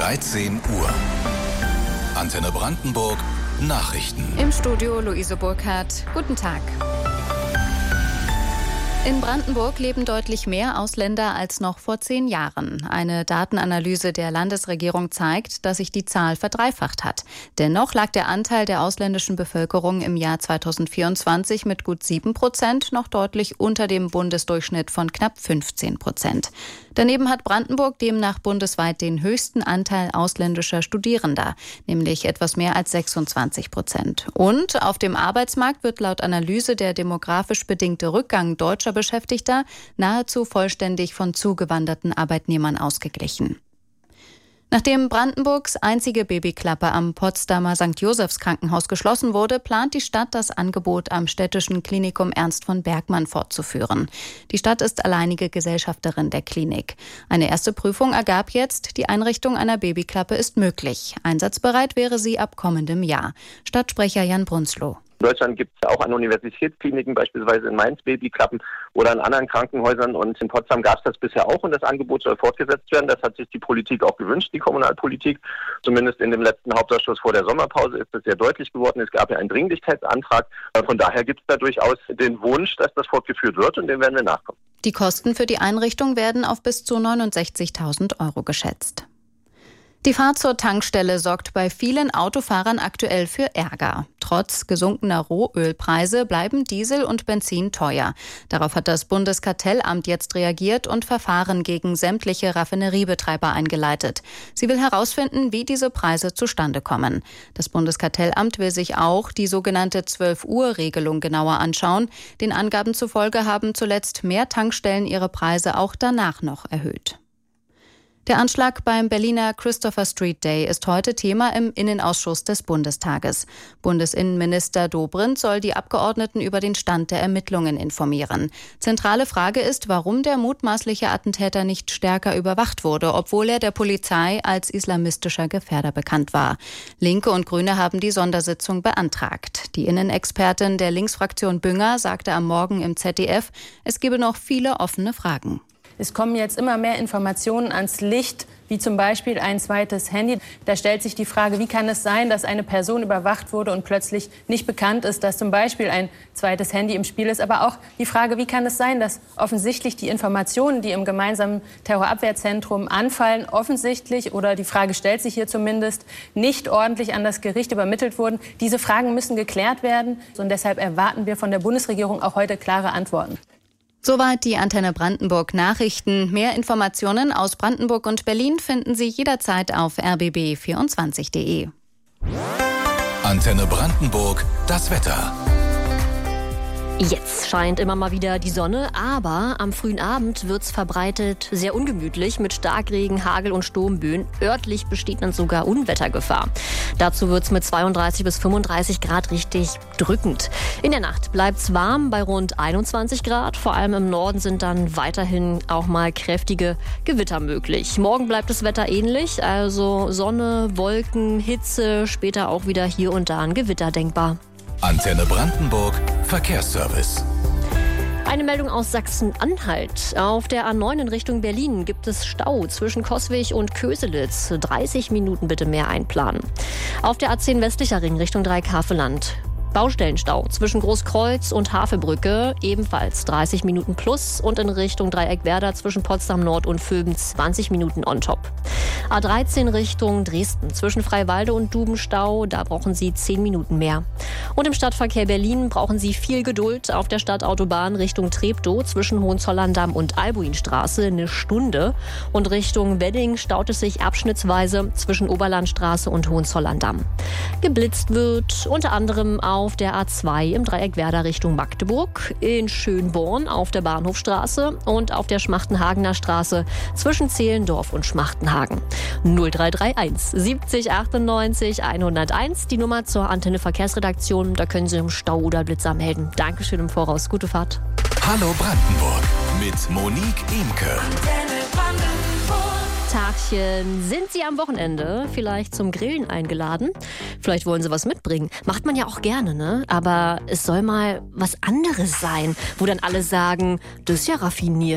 13 Uhr. Antenne Brandenburg, Nachrichten. Im Studio Luise Burkhardt. Guten Tag. In Brandenburg leben deutlich mehr Ausländer als noch vor 10 Jahren. Eine Datenanalyse der Landesregierung zeigt, dass sich die Zahl verdreifacht hat. Dennoch lag der Anteil der ausländischen Bevölkerung im Jahr 2024 mit gut 7% noch deutlich unter dem Bundesdurchschnitt von knapp 15%. Daneben hat Brandenburg demnach bundesweit den höchsten Anteil ausländischer Studierender, nämlich etwas mehr als 26%. Und auf dem Arbeitsmarkt wird laut Analyse der demografisch bedingte Rückgang deutscher Beschäftigter nahezu vollständig von zugewanderten Arbeitnehmern ausgeglichen. Nachdem Brandenburgs einzige Babyklappe am Potsdamer St. Josephs Krankenhaus geschlossen wurde, plant die Stadt, das Angebot am städtischen Klinikum Ernst von Bergmann fortzuführen. Die Stadt ist alleinige Gesellschafterin der Klinik. Eine erste Prüfung ergab jetzt, die Einrichtung einer Babyklappe ist möglich. Einsatzbereit wäre sie ab kommendem Jahr. Stadtsprecher Jan Brunzloh. In Deutschland gibt es auch an Universitätskliniken, beispielsweise in Mainz Babyklappen oder in anderen Krankenhäusern, und in Potsdam gab es das bisher auch und das Angebot soll fortgesetzt werden. Das hat sich die Politik auch gewünscht, die Kommunalpolitik. Zumindest in dem letzten Hauptausschuss vor der Sommerpause ist das sehr deutlich geworden. Es gab ja einen Dringlichkeitsantrag. Von daher gibt es da durchaus den Wunsch, dass das fortgeführt wird, und dem werden wir nachkommen. Die Kosten für die Einrichtung werden auf bis zu 69.000 € geschätzt. Die Fahrt zur Tankstelle sorgt bei vielen Autofahrern aktuell für Ärger. Trotz gesunkener Rohölpreise bleiben Diesel und Benzin teuer. Darauf hat das Bundeskartellamt jetzt reagiert und Verfahren gegen sämtliche Raffineriebetreiber eingeleitet. Sie will herausfinden, wie diese Preise zustande kommen. Das Bundeskartellamt will sich auch die sogenannte 12-Uhr-Regelung genauer anschauen. Den Angaben zufolge haben zuletzt mehr Tankstellen ihre Preise auch danach noch erhöht. Der Anschlag beim Berliner Christopher Street Day ist heute Thema im Innenausschuss des Bundestages. Bundesinnenminister Dobrindt soll die Abgeordneten über den Stand der Ermittlungen informieren. Zentrale Frage ist, warum der mutmaßliche Attentäter nicht stärker überwacht wurde, obwohl er der Polizei als islamistischer Gefährder bekannt war. Linke und Grüne haben die Sondersitzung beantragt. Die Innenexpertin der Linksfraktion Bünger sagte am Morgen im ZDF, es gebe noch viele offene Fragen. Es kommen jetzt immer mehr Informationen ans Licht, wie zum Beispiel ein zweites Handy. Da stellt sich die Frage, wie kann es sein, dass eine Person überwacht wurde und plötzlich nicht bekannt ist, dass zum Beispiel ein zweites Handy im Spiel ist. Aber auch die Frage, wie kann es sein, dass offensichtlich die Informationen, die im gemeinsamen Terrorabwehrzentrum anfallen, offensichtlich, oder die Frage stellt sich hier zumindest, nicht ordentlich an das Gericht übermittelt wurden. Diese Fragen müssen geklärt werden. Und deshalb erwarten wir von der Bundesregierung auch heute klare Antworten. Soweit die Antenne Brandenburg Nachrichten. Mehr Informationen aus Brandenburg und Berlin finden Sie jederzeit auf rbb24.de. Antenne Brandenburg, das Wetter. Jetzt scheint immer mal wieder die Sonne, aber am frühen Abend wird's verbreitet sehr ungemütlich mit Starkregen, Hagel und Sturmböen. Örtlich besteht dann sogar Unwettergefahr. Dazu wird's mit 32 bis 35 Grad richtig drückend. In der Nacht bleibt's warm bei rund 21 Grad. Vor allem im Norden sind dann weiterhin auch mal kräftige Gewitter möglich. Morgen bleibt das Wetter ähnlich, also Sonne, Wolken, Hitze, später auch wieder hier und da ein Gewitter denkbar. Antenne Brandenburg, Verkehrsservice. Eine Meldung aus Sachsen-Anhalt. Auf der A9 in Richtung Berlin gibt es Stau zwischen Coswig und Köselitz. 30 Minuten bitte mehr einplanen. Auf der A10 westlicher Ring Richtung Dreieckhaveland. Baustellenstau zwischen Großkreuz und Havelbrücke, ebenfalls 30 Minuten plus, und in Richtung Dreieckwerder zwischen Potsdam Nord und Vöben 20 Minuten on top. A13 Richtung Dresden zwischen Freiwalde und Dubenstau, da brauchen Sie 10 Minuten mehr. Und im Stadtverkehr Berlin brauchen Sie viel Geduld auf der Stadtautobahn Richtung Treptow zwischen Hohenzollern-Damm und Albuinstraße 1 Stunde. Und Richtung Wedding staut es sich abschnittsweise zwischen Oberlandstraße und Hohenzollern-Damm. Geblitzt wird unter anderem auf der A2 im Dreieck Werder Richtung Magdeburg, in Schönborn auf der Bahnhofstraße und auf der Schmachtenhagener Straße zwischen Zehlendorf und Schmachtenhagen. 0331 70 98 101, die Nummer zur Antenne Verkehrsredaktion. Da können Sie im Stau oder Blitzer melden. Dankeschön im Voraus. Gute Fahrt. Hallo Brandenburg mit Monique Imke. Tagchen. Sind Sie am Wochenende vielleicht zum Grillen eingeladen? Vielleicht wollen Sie was mitbringen. Macht man ja auch gerne, ne? Aber es soll mal was anderes sein, wo dann alle sagen, das ist ja raffiniert.